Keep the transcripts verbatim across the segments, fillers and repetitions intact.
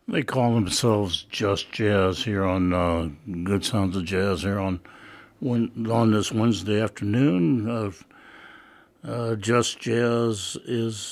They call themselves Just Jazz here on uh, Good Sounds of Jazz here on on this Wednesday afternoon. Uh, uh, Just Jazz is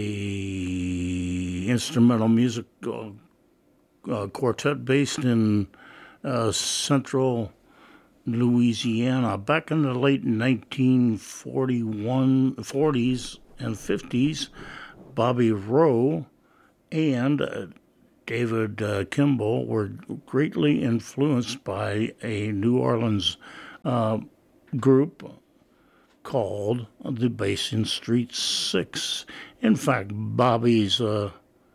a instrumental music uh, uh, quartet based in uh, central Louisiana. Back in the late nineteen forty-one, forties and fifties, Bobby Rowe and uh, David uh, Kimball were greatly influenced by a New Orleans uh, group called the Basin Street Six. In fact, Bobby's uh,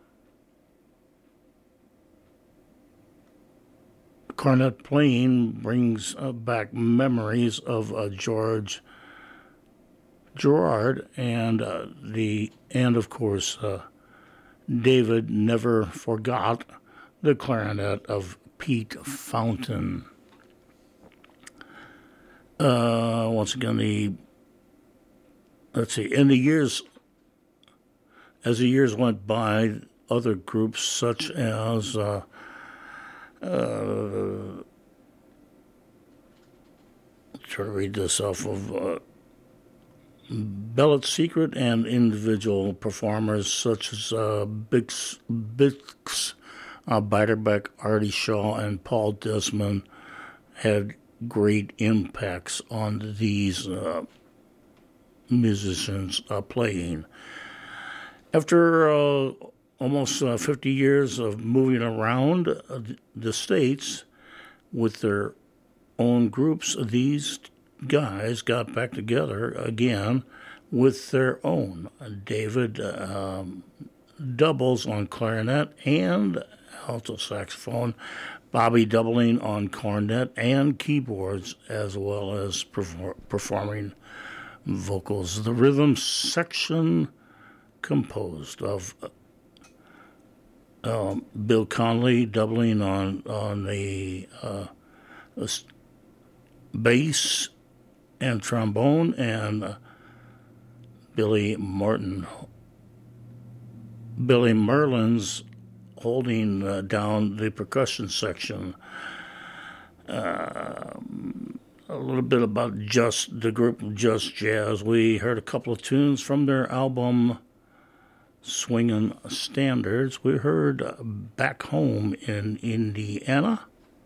cornet playing brings uh, back memories of uh, George Gerard and uh, the and of course. Uh, David never forgot the clarinet of Pete Fountain. Uh, once again, the let's see. In the years, as the years went by, other groups such as uh, uh, try to read this off of. Uh, Bellett's Secret and individual performers such as uh, Bix, Bix uh, Beiderbecke, Artie Shaw, and Paul Desmond had great impacts on these uh, musicians uh, playing. After uh, almost uh, fifty years of moving around uh, the States with their own groups, these guys got back together again with their own. David um, doubles on clarinet and alto saxophone, Bobby doubling on cornet and keyboards, as well as perfor- performing vocals. The rhythm section composed of um, Bill Conley doubling on on the uh, bass and trombone, and uh, Billy Martin, Billy Merlin's holding uh, down the percussion section. Uh, a little bit about just the group Just Jazz. We heard a couple of tunes from their album Swingin' Standards. We heard uh, Back Home in Indiana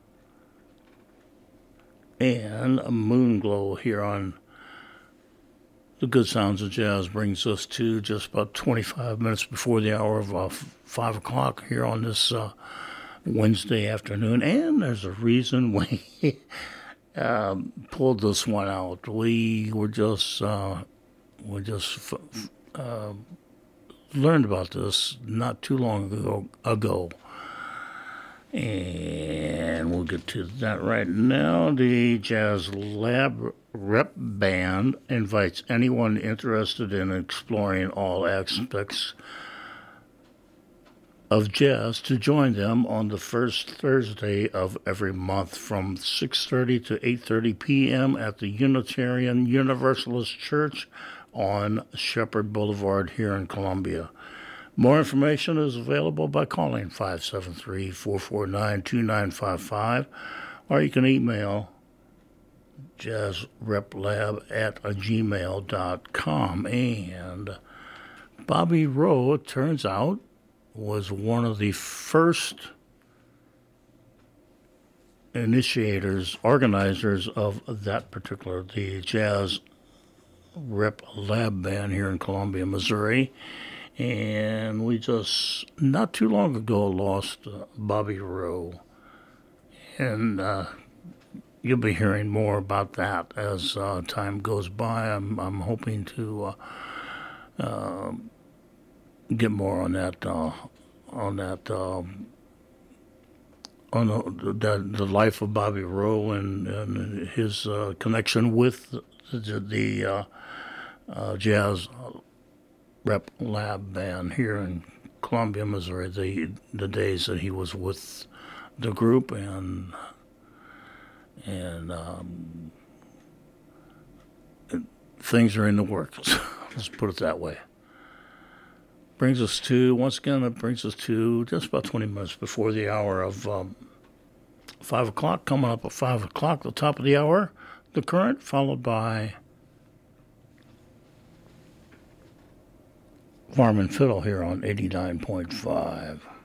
and a Moonglow here on the Good Sounds of Jazz brings us to just about twenty-five minutes before the hour of uh, five o'clock here on this uh, Wednesday afternoon. And there's a reason we uh, pulled this one out. We were just uh, we just uh, learned about this not too long ago. ago. And we'll get to that right now. The Jazz Lab Rep Band invites anyone interested in exploring all aspects of jazz to join them on the first Thursday of every month from six thirty to eight thirty p.m. at the Unitarian Universalist Church on Shepherd Boulevard here in Columbia. More information is available by calling five seven three, four four nine, two nine five five, or you can email jazzreplab at gmail dot com. And Bobby Rowe, it turns out, was one of the first initiators, organizers of that particular, the Jazz Rep Lab Band here in Columbia, Missouri. And we just, not too long ago, lost uh, Bobby Rowe. And uh, you'll be hearing more about that as uh, time goes by. I'm, I'm hoping to uh, uh, get more on that, uh, on that, uh, on the, the, the life of Bobby Rowe and, and his uh, connection with the, the uh, uh, jazz Rep Lab Band here in Columbia, Missouri, the the days that he was with the group, and and um, things are in the works. Let's put it that way. brings us to, once again, it brings us to just about twenty minutes before the hour of um, five o'clock. Coming up at five o'clock, the top of the hour, The Current, followed by Farm and Fiddle here on eighty-nine point five.